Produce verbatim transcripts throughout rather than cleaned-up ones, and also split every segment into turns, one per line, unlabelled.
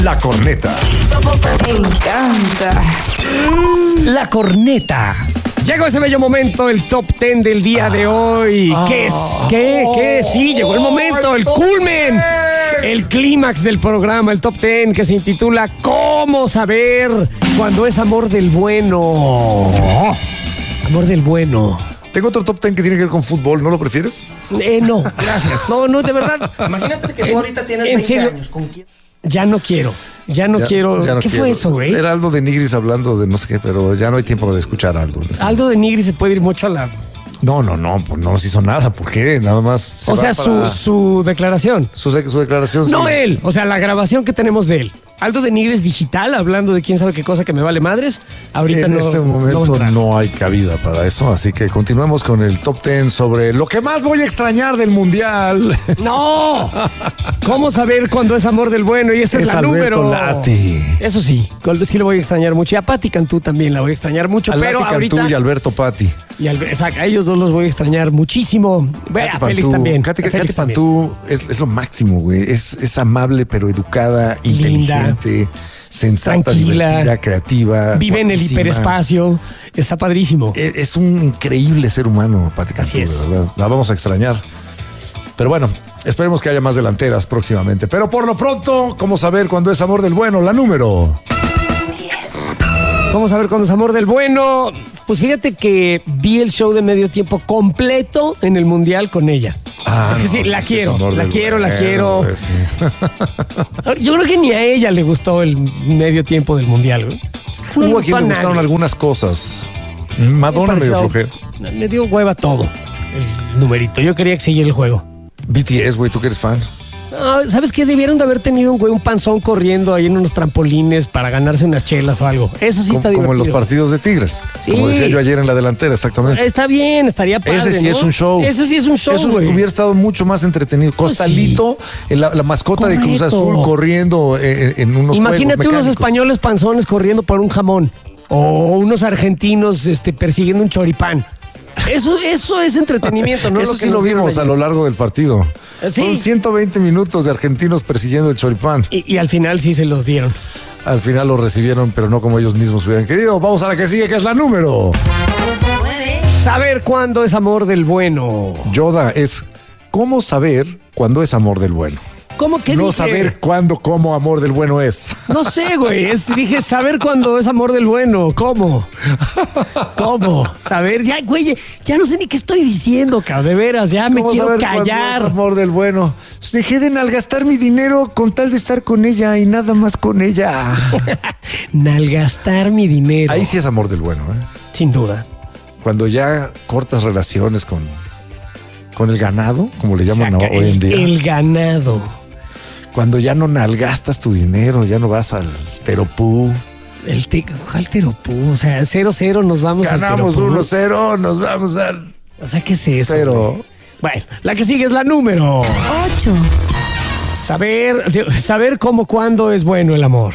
La corneta.
Me encanta.
La corneta. Llegó ese bello momento, el top ten del día de hoy.
Ah,
¿Qué es? ¿Qué? ¿Qué? Sí, llegó el momento, el culmen, el clímax del programa, el top ten que se intitula ¿Cómo saber cuando es amor del bueno? Amor del bueno.
Tengo otro top ten que tiene que ver con fútbol, ¿no lo prefieres?
Eh, no, gracias. No, no, de verdad.
Imagínate que tú ahorita tienes
¿En
veinte
serio?
años. ¿Con quién?
Ya no quiero. Ya no
Ya-
quiero.
ya no
¿Qué
quiero.
fue eso, güey?
Era Aldo de Nigris hablando de no sé qué, pero ya no hay tiempo de escuchar a Aldo. en este
Aldo de Nigris se puede ir mucho a la.
No, no, no, pues no nos hizo nada. ¿Por qué? Nada más. se
O
va
sea, su,
para-
su declaración.
su, su declaración.
No
sí.
él, o sea, la grabación que tenemos de él. Aldo de Nigris digital, hablando de quién sabe qué cosa que me vale madres. Ahorita
En
no.
este
no va a
momento
entrar.
no hay cabida para eso, así que continuemos con el top ten sobre lo que más voy a extrañar del mundial.
¡No! ¿Cómo saber cuándo es amor del bueno? Y esta es,
Es
la
Alberto
número.
Lati.
Eso sí, con- sí lo voy a extrañar mucho. Y a Pati Cantú también la voy a extrañar mucho.
A
pero
Lati
ahorita.
Cantú y Alberto Patti.
y al- exacto, a ellos dos los voy a extrañar muchísimo. Ve, a
Katy
Félix
Pantú.
también.
Katy,
a Félix
Katy
también.
Pantú es, es lo máximo, güey. Es, es amable, pero educada,
Linda.
inteligente, sensata,
Tranquila.
divertida, creativa.
Vive en el
guapísima.
hiperespacio. Está padrísimo.
Es, es un increíble ser humano, Pati Cantú,
Así es.
de verdad. La vamos a extrañar. Pero bueno, esperemos que haya más delanteras próximamente. Pero por lo pronto, ¿cómo saber cuándo es amor del bueno? La número.
Vamos a ver cuándo es amor del bueno. Pues fíjate que vi el show de medio tiempo completo en el Mundial con ella.
Ah,
es que
no,
sí,
sí,
la
sí, es
quiero,
amor
la
del
quiero, la
bueno,
quiero.
pues, sí.
Yo creo que ni a ella le gustó el medio tiempo del Mundial, güey. No le
Hubo a quien
gustó a
le gustaron
nadie.
algunas cosas. Madonna
Me
medio
pareció-
flojera.
Me dio hueva todo el numerito. Yo quería que siguiera el juego.
B T S, güey, tú que eres fan.
No, ¿sabes qué? Debieron de haber tenido un güey, un panzón corriendo ahí en unos trampolines para ganarse unas chelas o algo. Eso sí
como,
está
como
divertido.
en los partidos de Tigres.
Sí.
Como decía yo ayer en la delantera, exactamente.
Está bien, estaría padre,
Ese sí
¿no?
es un show.
Ese sí es un show,
Eso
güey.
hubiera estado mucho más entretenido.
Pues
Costalito, la, la mascota de Cruz
Correcto.
Azul corriendo en, en unos
Imagínate
juegos
unos
mecánicos.
españoles panzones corriendo por un jamón. O unos argentinos este, persiguiendo un choripán. Eso, eso es entretenimiento, ¿no?
Eso
Lo que
sí lo
nos dieron
vimos a
ayer.
lo largo del partido.
Eh, sí.
Son ciento veinte minutos de argentinos persiguiendo el choripán.
Y, y al final sí se los dieron.
Al final lo recibieron, pero no como ellos mismos hubieran querido. Vamos a la que sigue, que es la número.
Saber cuándo es amor del bueno.
Yoda es ¿cómo saber cuándo es amor del bueno?
¿Cómo que
No
dije?
saber cuándo, cómo amor del bueno es.
No sé, güey. Es- dije saber cuándo es amor del bueno. ¿Cómo? ¿Cómo? Saber, ya, güey, ya no sé ni qué estoy diciendo, cabrón. De veras, ya me
¿Cómo
quiero
saber cuándo
callar.
es amor del bueno? Pues dejé de nalgastar mi dinero con tal de estar con ella y nada más con ella.
Nalgastar mi dinero.
Ahí sí es amor del bueno, ¿eh?
Sin duda.
Cuando ya cortas relaciones con, con el ganado, como le llaman
Saca
hoy en
el,
día.
el ganado.
Cuando ya no nalgastas tu dinero, ya no vas al teropú.
El te, ¿Cuál teropú? O sea, cero cero nos vamos
Ganamos
al teropú.
uno cero, nos vamos al...
O sea, ¿qué es eso?
Pero-
güey? Bueno, la que sigue es la número.
Ocho.
Saber, de- saber cómo, cuándo es bueno el amor.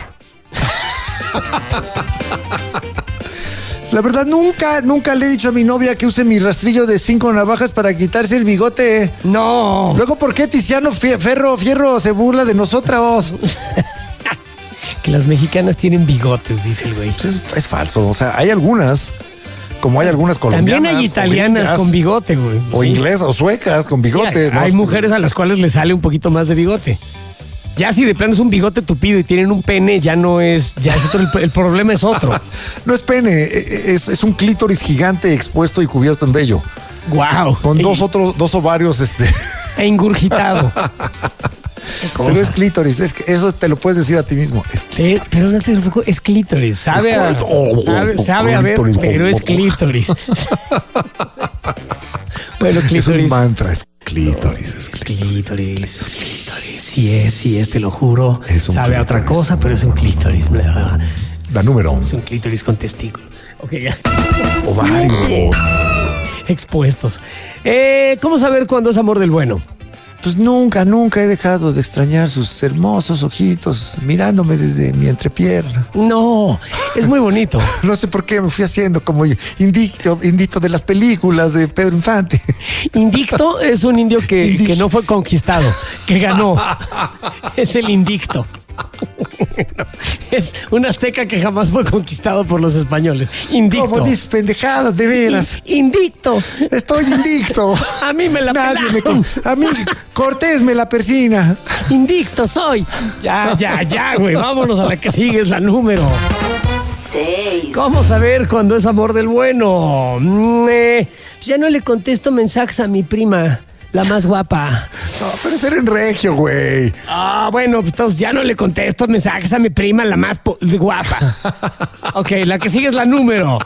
La verdad, nunca, nunca le he dicho a mi novia que use mi rastrillo de cinco navajas para quitarse el bigote.
No.
Luego, ¿por qué Tiziano Fie- Ferro Fierro se burla de nosotros?
Que las mexicanas tienen bigotes, dice el güey.
Pues es, es falso. O sea, hay algunas, como hay algunas colombianas.
También hay
o
italianas
gringas,
con bigote, güey.
O
Sí.
inglesas, o suecas con bigote.
Sí,
¿no?
hay mujeres a las cuales les sale un poquito más de bigote. Ya si de plano es un bigote tupido y tienen un pene, ya no es, ya es otro, el, el problema es otro.
No es pene, es, es un clítoris gigante expuesto y cubierto en vello.
Wow.
Con dos otros, dos ovarios, este.
E ingurgitado.
Pero es clítoris, es que eso te lo puedes decir a ti mismo. Es
Sí,
clítoris.
pero no te preocupes, es clítoris. Sabe a,
Oh,
sabe,
oh,
sabe a ver,
clítoris,
pero
oh,
es
oh.
clítoris. Bueno,
Es un
clítoris.
mantra, es clítoris, es
Es
clítoris.
clítoris, es clítoris. Sí es, sí es, te lo juro.
Es un
Sabe a otra
clítoris.
cosa, pero es un clítoris. Bla.
La número.
Es un clítoris con testículo. Ok, ya.
Ovario.
Expuestos. Eh, ¿Cómo saber cuándo es amor del bueno?
Pues nunca, nunca he dejado de extrañar sus hermosos ojitos mirándome desde mi entrepierna.
No, es muy bonito.
No sé por qué me fui haciendo como indicto, indicto de las películas de Pedro Infante.
Indicto es un indio que,
Indicto.
que no fue conquistado, que ganó. Es el indicto. Es un azteca que jamás fue conquistado por los españoles. Indicto.
¿Cómo dices pendejadas, de veras?
Indicto.
Estoy indicto.
A mí me la
Nadie me
pelaron.
con- A mí, Cortés me la persina.
Indicto soy. Ya, ya, ya, güey. Vámonos a la que sigue, es la número.
seis.
¿Cómo saber cuando es amor del bueno? Mm, eh, pues ya no le contesto mensajes a mi prima, la más guapa.
No, pero ser en regio, güey.
Ah, bueno, pues entonces ya no le contesto mensajes a mi prima, la más po- guapa. Ok, la que sigue es la número.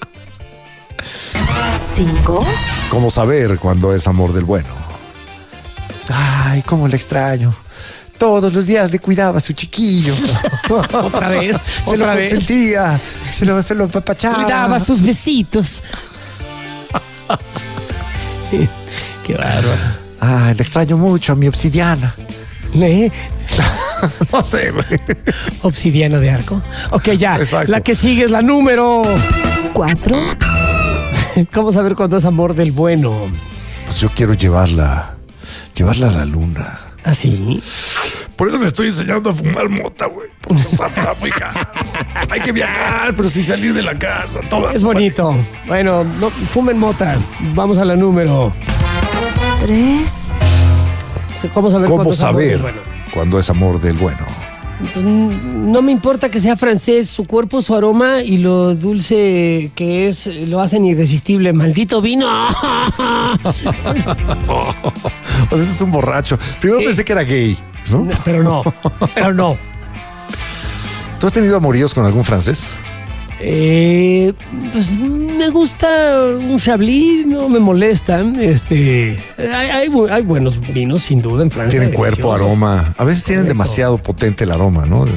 cinco.
¿Cómo saber cuando es amor del bueno? Ay, cómo le extraño. Todos los días le cuidaba a su chiquillo.
Otra vez,
Se lo
otra vez.
consentía, se lo, se lo apapachaba.
Cuidaba sus besitos. Qué bárbaro.
Ay, le extraño mucho a mi obsidiana.
¿Eh?
No sé, güey.
Obsidiana de arco. Ok, ya.
Exacto.
La que sigue es la número.
cuatro.
¿Cómo saber cuando es amor del bueno?
Pues yo quiero llevarla, llevarla a la luna.
¿Así?
Por eso le estoy enseñando a fumar mota, güey. Porque está, está muy caro. Hay que viajar, pero sin salir de la casa. Toda
Es bonito. Bueno, no, fumen mota. Vamos a la número.
tres.
¿Cómo saber
¿Cómo
cuando es amor del
saber
bueno?
cuando es amor del bueno?
Pues, mm, no me importa que sea francés, su cuerpo, su aroma y lo dulce que es, lo hacen irresistible. ¡Maldito vino!
O sea, este es un borracho. Primero
Sí.
pensé que era gay, ¿no?
Pero no, pero no.
¿Tú has tenido amoríos con algún francés?
Eh, pues me gusta un Chablis, no me molesta. Este, hay, hay bu- hay buenos vinos, sin duda, en Francia.
Tienen cuerpo,
deliciosos.
aroma. A veces tienen
Correcto.
demasiado potente el aroma, ¿no?